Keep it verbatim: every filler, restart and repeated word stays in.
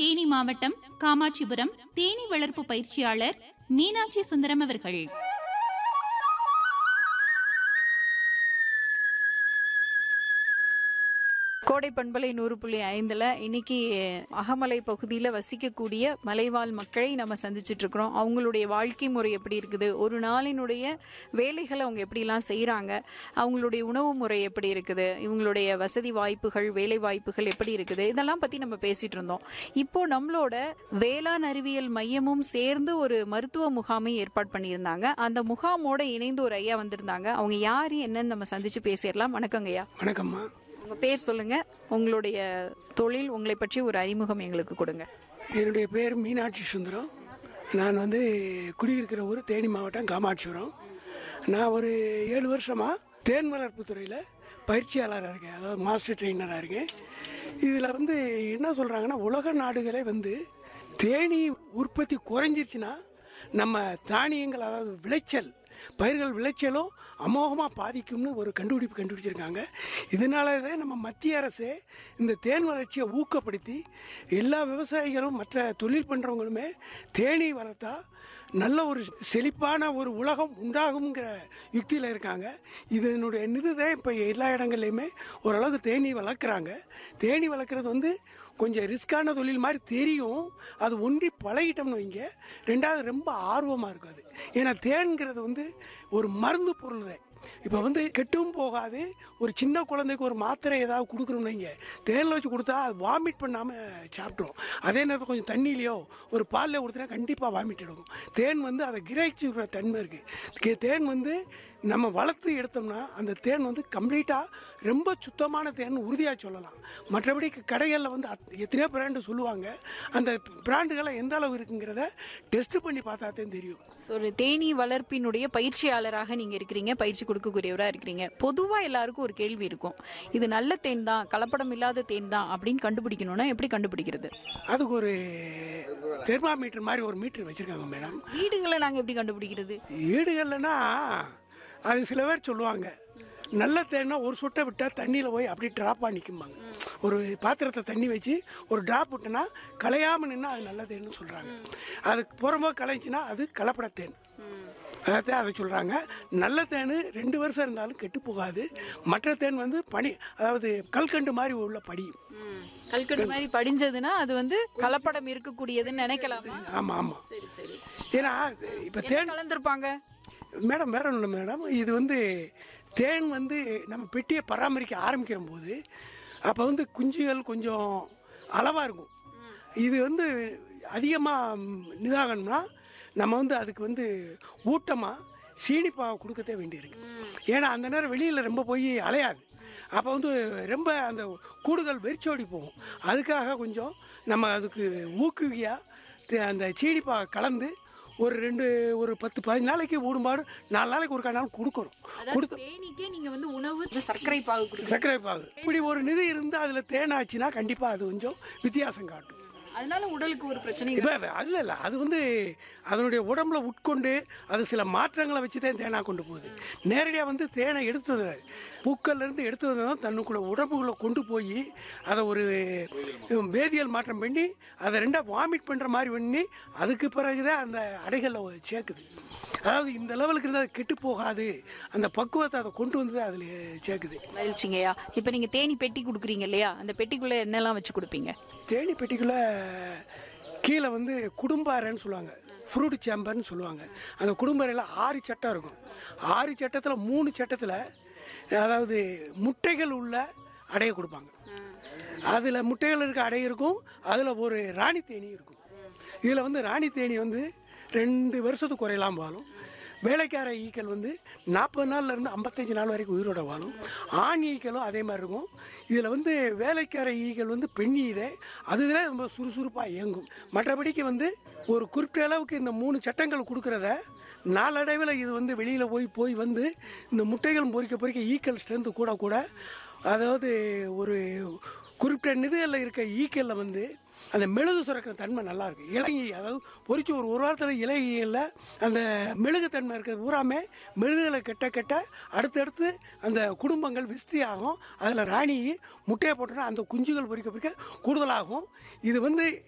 தேனி மாவட்டம் காமாட்சிபுரம் தேனி வளர்ப்பு பயிற்சியாளர் மீனாட்சி சுந்தரம் அவர்கள். கோடை பண்பலை நூறு புள்ளி ஐந்துல இன்னைக்கு அகமலை பகுதியில் வசிக்கக்கூடிய மலைவாழ் மக்களை நம்ம சந்திச்சுட்டு இருக்கிறோம். அவங்களுடைய வாழ்க்கை முறை எப்படி இருக்குது, ஒரு நாளினுடைய வேலைகளை அவங்க எப்படிலாம் செய்கிறாங்க, அவங்களுடைய உணவு முறை எப்படி இருக்குது, இவங்களுடைய வசதி வாய்ப்புகள் வேலை வாய்ப்புகள் எப்படி இருக்குது, இதெல்லாம் பற்றி நம்ம பேசிட்டு இருந்தோம். இப்போ நம்மளோட வேளாண் அறிவியல் மையமும் சேர்ந்து ஒரு மருத்துவ முகாமை ஏற்பாடு பண்ணியிருந்தாங்க. அந்த முகாமோட இணைந்து ஒரு ஐயா வந்திருந்தாங்க. அவங்க யாரு என்னன்னு நம்ம சந்திச்சு பேசிடலாம். வணக்கங்க ஐயா. வணக்கம்மா. உங்க பேர் சொல்லுங்க, உங்களுடைய தொழில், உங்களை பற்றி ஒரு அறிமுகம் எங்களுக்கு கொடுங்க. என்னுடைய பேர் மீனாட்சி சுந்தரம். நான் வந்து குடியிருக்கிற ஊர் தேனி மாவட்டம் காமாட்சிபுரம். நான் ஒரு ஏழு வருஷமாக தேன் வளர்ப்பு துறையில் பயிற்சியாளராக இருக்கேன், அதாவது மாஸ்டர் ட்ரெயினராக இருக்கேன். இதில் வந்து என்ன சொல்கிறாங்கன்னா, உலக நாடுகளே வந்து தேனி உற்பத்தி குறைஞ்சிருச்சுன்னா நம்ம தானியங்கள், அதாவது விளைச்சல், பயிர்கள் விளைச்சலும் அமோகமாக பாதிக்கும்னு ஒரு கண்டுபிடிப்பு கண்டுபிடிச்சிருக்காங்க. இதனால தான் நம்ம மத்திய அரசு இந்த தேன் வளர்ச்சியை ஊக்கப்படுத்தி எல்லா விவசாயிகளும் மற்ற தொழில் பண்ணுறவங்களுமே தேனீ வளர்த்தா நல்ல ஒரு செழிப்பான ஒரு உலகம் உண்டாகுங்கிற யுக்தியில் இருக்காங்க. இதனுடைய நிதிதான் இப்போ எல்லா இடங்கள்லையுமே ஓரளவுக்கு தேனீ வளர்க்குறாங்க. தேனீ வளர்க்குறது வந்து கொஞ்சம் ரிஸ்கான தொழில் மாதிரி தெரியும். அது ஒன்றி பழகிட்டோம்னு வைங்க. ரெண்டாவது ரொம்ப ஆர்வமாக இருக்கும் அது. ஏன்னா தேன்கிறது வந்து ஒரு மருந்து பொருள் தான். இப்போ வந்து கெட்டும் போகாது. ஒரு சின்ன குழந்தைக்கு ஒரு மாத்திரை ஏதாவது கொடுக்குறோம்னு வைங்க, தேனில் வச்சு கொடுத்தா அது வாமிட் பண்ணாமல் சாப்பிட்ரும். அதே நேரத்தில் கொஞ்சம் தண்ணியிலையோ ஒரு பாலில் கொடுத்தா கண்டிப்பாக வாமிட் எடுக்கும். தேன் வந்து அதை கிரகிச்சுக்கிற தன்மை இருக்குது. தேன் வந்து நம்ம வளர்த்து எடுத்தோம்னா அந்த தேன் வந்து கம்ப்ளீட்டாக ரொம்ப சுத்தமான தேன் உறுதியாக சொல்லலாம். மற்றபடி கடைகளில் வந்து எத்தனையோ பிராண்டு சொல்லுவாங்க. அந்த பிராண்டுகளை எந்த அளவு இருக்குங்கிறத டெஸ்ட் பண்ணி பார்த்தா தான் தெரியும். ஸோ ஒரு தேனீ வளர்ப்பினுடைய பயிற்சியாளராக நீங்கள் இருக்கிறீங்க, பயிற்சி கொடுக்கக்கூடியவராக இருக்கிறீங்க. பொதுவாக எல்லாருக்கும் ஒரு கேள்வி இருக்கும், இது நல்ல தேன் தான், கலப்படம் இல்லாத தேன் தான் அப்படின்னு கண்டுபிடிக்கணும்னா எப்படி கண்டுபிடிக்கிறது? அதுக்கு ஒரு தெர்மாமீட்டர் மாதிரி ஒரு மீட்டர் வச்சுருக்காங்க மேடம். வீடுகளை நாங்கள் எப்படி கண்டுபிடிக்கிறது? வீடுகள்னா அது சில பேர் சொல்லுவாங்க, நல்ல தேன்னா ஒரு சொட்டை விட்டால் தண்ணியில் போய் அப்படி ட்ராப்பாக நிற்கும்பாங்க. ஒரு பாத்திரத்தை தண்ணி வச்சு ஒரு ட்ராப் விட்டோன்னா கலையாமல் நின்னா அது நல்ல தேன்னு சொல்கிறாங்க. அதுக்கு புறம்போது கலைஞ்சின்னா அது கலப்பட தேன். அதான் அதை சொல்கிறாங்க. நல்ல தேன் ரெண்டு வருஷம் இருந்தாலும் கெட்டு போகாது. மற்ற தேன் வந்து பனி, அதாவது கல்கண்டு மாதிரி உள்ள படி, கல்கண்டு மாதிரி படிஞ்சதுன்னா அது வந்து கலப்படம் இருக்கக்கூடியதுன்னு நினைக்கலாமா? ஆமாம் ஆமாம். சரி சரி. ஏன்னா இப்போ தேன் கலந்துருப்பாங்க மேடம். வேற ஒன்றும் இல்லை மேடம். இது வந்து தேன் வந்து நம்ம பெட்டியை பராமரிக்க ஆரம்பிக்கிற போது அப்போ வந்து குஞ்சுகள் கொஞ்சம் அளவாக இருக்கும். இது வந்து அதிகமாக நிதாகணும்னா நம்ம வந்து அதுக்கு வந்து ஊட்டமாக சீனிப்பாவை கொடுக்கத்தே வேண்டியிருக்கு. ஏன்னா அந்த நேரம் வெளியில் ரொம்ப போய் அலையாது. அப்போ வந்து ரொம்ப அந்த கூடுகள் வெறிச்சோடி போகும். அதுக்காக கொஞ்சம் நம்ம அதுக்கு ஊக்குவியாக அந்த சீனிப்பா கலந்து ஒரு ரெண்டு ஒரு பத்து பதினஞ்சு நாளைக்கு ஊடுபாடு நாலு நாளைக்கு ஒரு நாள் கொடுக்கணும். கொடுத்து தேனீக்கே நீங்க வந்து உணவு சர்க்கரை பாகு சர்க்கரை பாகு இப்படி ஒரு நிதி இருந்து அதில் தேனாச்சுன்னா கண்டிப்பாக அது கொஞ்சம் வித்தியாசம் காட்டும். அதனால உடலுக்கு ஒரு பிரச்சனை இப்போ அதில் இல்லை, அது வந்து அதனுடைய உடம்புல உட்கொண்டு அது சில மாற்றங்களை வச்சு தான் தேனாக கொண்டு போகுது. நேரடியாக வந்து தேனை எடுத்து வந்து பூக்கள்லேருந்து எடுத்து வந்ததும் தன்னுக்குள்ள உடம்புகளை கொண்டு போய் அதை ஒரு வேதியியல் மாற்றம் பண்ணி அதை ரெண்டாக வாமிட் பண்ணுற மாதிரி பண்ணி அதுக்கு பிறகுதான் அந்த அடைகளில் சேர்க்குது. அதாவது இந்த லெவலுக்கு இருந்தால் அது கெட்டு போகாது, அந்த பக்குவத்தை அதை கொண்டு வந்து அதில் சேர்க்குது. மகிழ்ச்சிங்கய்யா. இப்போ நீங்கள் தேனி பெட்டி கொடுக்குறீங்க இல்லையா, அந்த பெட்டிக்குள்ளே என்னெல்லாம் வச்சு கொடுப்பீங்க? தேனி பெட்டிக்குள்ளே கீழே வந்து குடும்பாறைன்னு சொல்லுவாங்க, ஃப்ரூட் சேம்பர்னு சொல்லுவாங்க. அந்த குடும்பறையில் ஆறு சட்டம் இருக்கும். ஆறு சட்டத்தில் மூணு சட்டத்தில் அதாவது முட்டைகள் உள்ள அடையை கொடுப்பாங்க. அதில் முட்டைகள் இருக்க அடை இருக்கும், அதில் ஒரு ராணி தேனி இருக்கும். இதில் வந்து ராணி தேனி வந்து ரெண்டு வருஷத்துக்கு குறையலாம் வாழும். வேலைக்கார ஈக்கள் வந்து நாற்பது நாள்லேருந்து ஐம்பத்தஞ்சு நாள் வரைக்கும் உயிரோட வாழும். ஆண் ஈக்களும் அதே மாதிரி இருக்கும். இதில் வந்து வேலைக்கார ஈக்கள் வந்து பெண் ஈதை அதுதான் ரொம்ப சுறுசுறுப்பாக இயங்கும். மற்றபடிக்கு வந்து ஒரு குறிப்பிட்ட அளவுக்கு இந்த மூணு சட்டங்கள் கொடுக்குறத நாளடைவில் இது வந்து வெளியில் போய் போய் வந்து இந்த முட்டைகள் பொறிக்க பொறிக்க ஈக்கள் ஸ்ட்ரென்த்து கூட கூட அதாவது ஒரு குறிப்பிட்ட நிதிகளில் இருக்க ஈக்களில் வந்து அந்த மெழுகு சுரக்கிற தன்மை நல்லா இருக்கு. இலங்கை அதாவது பொறிச்சு ஒரு ஒரு வாரத்தில் இலங்கையில் அந்த மெழுகு தன்மை இருக்கிறது பூராமே மெழுகுகளை கெட்ட கெட்ட அடுத்தடுத்து அந்த குடும்பங்கள் விஸ்தி ஆகும். அதில் ராணி முட்டையை போட்டோன்னா அந்த குஞ்சுகள் பொறிக்க பொறிக்க கூடுதலாகும். இது வந்து